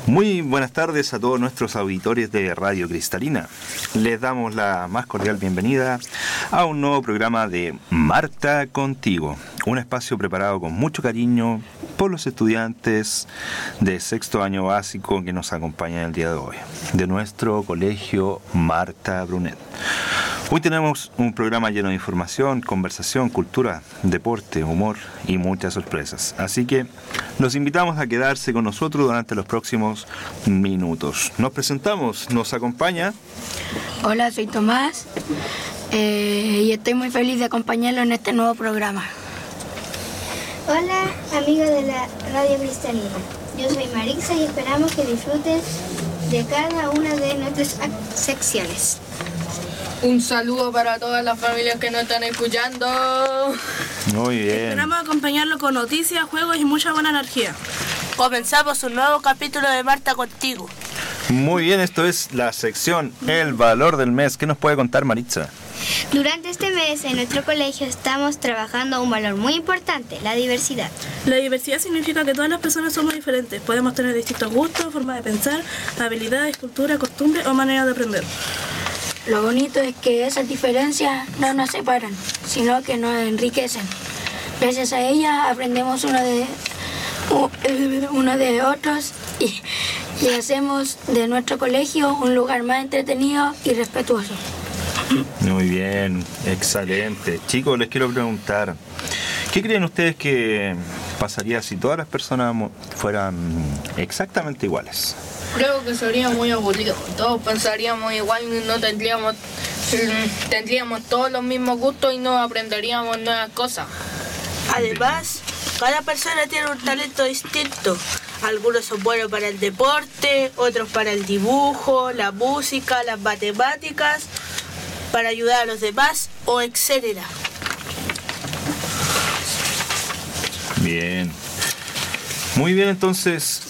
Muy buenas tardes a todos nuestros auditores de Radio Cristalina. Les damos la más cordial bienvenida a un nuevo programa de Marta Contigo, un espacio preparado con mucho cariño por los estudiantes de sexto año básico que nos acompañan el día de hoy, de nuestro colegio Marta Brunet. Hoy tenemos un programa lleno de información, conversación, cultura, deporte, humor y muchas sorpresas. Así que los invitamos a quedarse con nosotros durante los próximos minutos. Nos presentamos, nos acompaña. Hola, soy Tomás y estoy muy feliz de acompañarlo en este nuevo programa. Hola, amigos de la Radio Cristalina. Yo soy Marixa y esperamos que disfruten de cada una de nuestras secciones. Un saludo para todas las familias que nos están escuchando. Muy bien. Esperamos acompañarlo con noticias, juegos y mucha buena energía. Comenzamos un nuevo capítulo de Marta Contigo. Muy bien, esto es la sección El Valor del Mes. ¿Qué nos puede contar Maritza? Durante este mes en nuestro colegio estamos trabajando un valor muy importante, la diversidad. La diversidad significa que todas las personas somos diferentes. Podemos tener distintos gustos, formas de pensar, habilidades, cultura, costumbres o maneras de aprender. Lo bonito es que esas diferencias no nos separan, sino que nos enriquecen. Gracias a ellas aprendemos uno de otros y hacemos de nuestro colegio un lugar más entretenido y respetuoso. Muy bien, excelente. Chicos, les quiero preguntar, ¿qué creen ustedes que pasaría si todas las personas fueran exactamente iguales? Creo que sería muy aburrido. Todos pensaríamos igual y no tendríamos todos los mismos gustos y no aprenderíamos nuevas cosas. Además, cada persona tiene un talento distinto. Algunos son buenos para el deporte, otros para el dibujo, la música, las matemáticas, para ayudar a los demás o etcétera. Bien. Muy bien, entonces,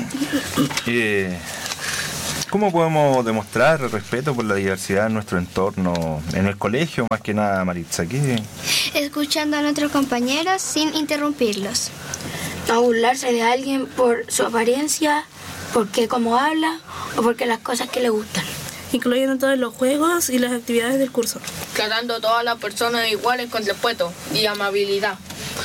¿cómo podemos demostrar respeto por la diversidad en nuestro entorno, en el colegio, más que nada, Maritza? Escuchando a nuestros compañeros sin interrumpirlos. No burlarse de alguien por su apariencia, porque cómo habla o porque las cosas que le gustan. Incluyendo todos los juegos y las actividades del curso. Tratando a todas las personas iguales con respeto y amabilidad.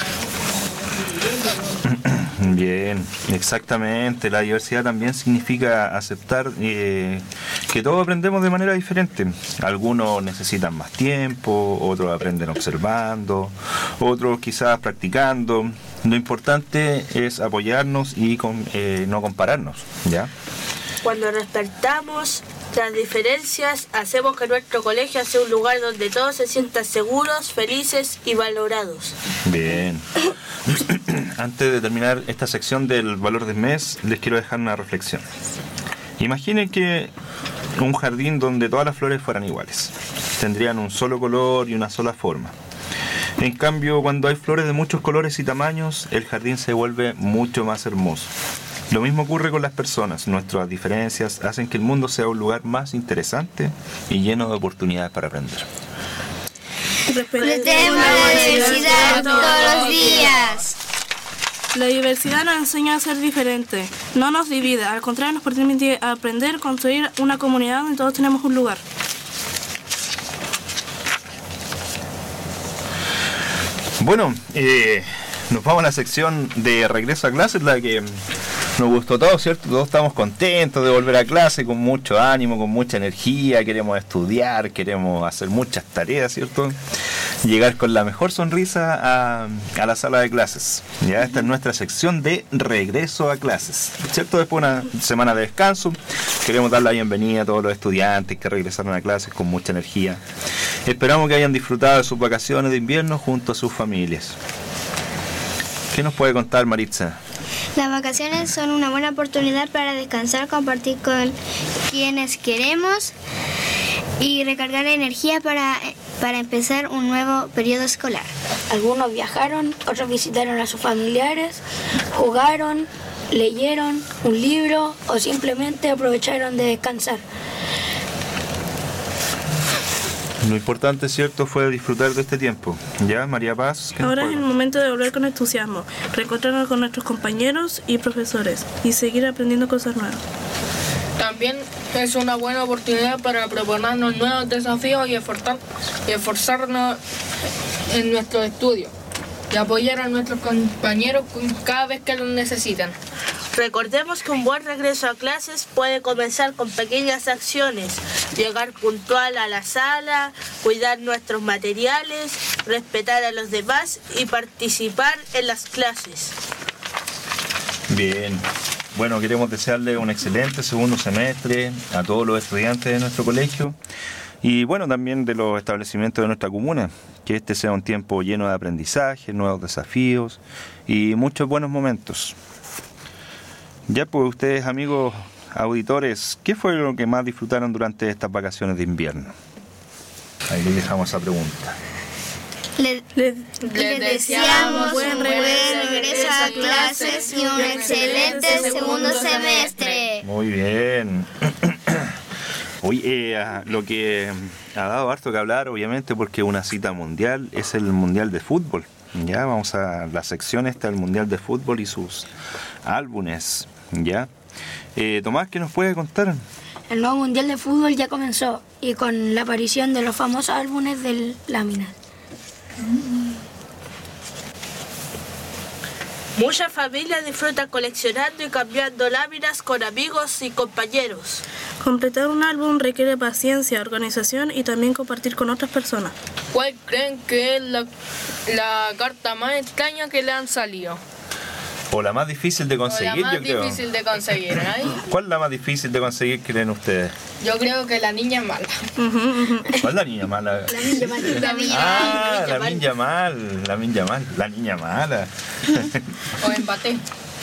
Bien, exactamente. La diversidad también significa aceptar que todos aprendemos de manera diferente. Algunos necesitan más tiempo, otros aprenden observando, otros quizás practicando. Lo importante es apoyarnos y no compararnos, ¿ya? Cuando respetamos las diferencias, hacemos que nuestro colegio sea un lugar donde todos se sientan seguros, felices y valorados. Bien. Antes de terminar esta sección del valor del mes, les quiero dejar una reflexión. Imaginen que un jardín donde todas las flores fueran iguales. Tendrían un solo color y una sola forma. En cambio, cuando hay flores de muchos colores y tamaños, el jardín se vuelve mucho más hermoso. Lo mismo ocurre con las personas. Nuestras diferencias hacen que el mundo sea un lugar más interesante y lleno de oportunidades para aprender. Respetemos la diversidad todos los días. La diversidad nos enseña a ser diferentes, no nos divide, al contrario nos permite aprender, construir una comunidad donde todos tenemos un lugar. Bueno, nos vamos a la sección de regreso a clases, la que nos gustó todo, ¿cierto? Todos estamos contentos de volver a clase con mucho ánimo, con mucha energía, queremos estudiar, queremos hacer muchas tareas, ¿cierto? Llegar con la mejor sonrisa a la sala de clases. Ya esta es nuestra sección de regreso a clases, ¿cierto? Después de una semana de descanso, queremos dar la bienvenida a todos los estudiantes que regresaron a clases con mucha energía. Esperamos que hayan disfrutado de sus vacaciones de invierno junto a sus familias. ¿Qué nos puede contar Maritza? Las vacaciones son una buena oportunidad para descansar, compartir con quienes queremos y recargar energía para empezar un nuevo periodo escolar. Algunos viajaron, otros visitaron a sus familiares, jugaron, leyeron un libro o simplemente aprovecharon de descansar. Lo importante, ¿cierto?, fue disfrutar de este tiempo. ¿Ya, María Paz? ¿Qué nos Ahora es puede el contar? momento de volver con entusiasmo, reencontrarnos con nuestros compañeros y profesores y seguir aprendiendo cosas nuevas. También es una buena oportunidad para proponernos nuevos desafíos y esforzarnos en nuestros estudios y apoyar a nuestros compañeros cada vez que los necesitan. Recordemos que un buen regreso a clases puede comenzar con pequeñas acciones, llegar puntual a la sala, cuidar nuestros materiales, respetar a los demás y participar en las clases. Bien. Bueno, queremos desearle un excelente segundo semestre a todos los estudiantes de nuestro colegio y bueno, también de los establecimientos de nuestra comuna. Que este sea un tiempo lleno de aprendizaje, nuevos desafíos y muchos buenos momentos. Ya pues, ustedes, amigos auditores, ¿qué fue lo que más disfrutaron durante estas vacaciones de invierno? Ahí les dejamos esa pregunta. Les deseamos un buen regreso a clases y un excelente segundo semestre. Muy bien. Hoy lo que ha dado harto que hablar, obviamente, porque una cita mundial es el Mundial de Fútbol. Ya vamos a la sección esta del Mundial de Fútbol y sus álbumes. Ya. Tomás, ¿qué nos puede contar? El nuevo Mundial de Fútbol ya comenzó y con la aparición de los famosos álbumes de láminas. Muchas familias disfrutan coleccionando y cambiando láminas con amigos y compañeros. Completar un álbum requiere paciencia, organización y también compartir con otras personas. ¿Cuál creen que es la carta más extraña que le han salido? O la más difícil de O conseguir, la más yo creo. difícil de conseguir, ¿eh? ¿Cuál es la más difícil de conseguir, creen ustedes? Yo creo que la niña es mala. ¿Cuál es la niña mala? La niña Matilda. La niña mal, la niña mal, la niña mala. O empate.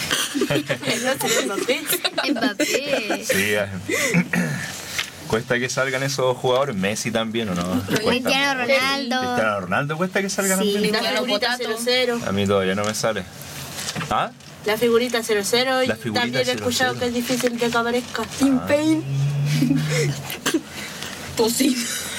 Mbappé. Sí, cuesta que salgan esos jugadores, Messi también, ¿o no? Cristiano Ronaldo. Cristiano Ronaldo cuesta que salgan Sí. también. La Bueno, figurita potato. 00. A mí todavía no me sale. ¿Ah? La figurita 00 y La figurita también he escuchado 00. que es difícil de que aparezca. Tocino.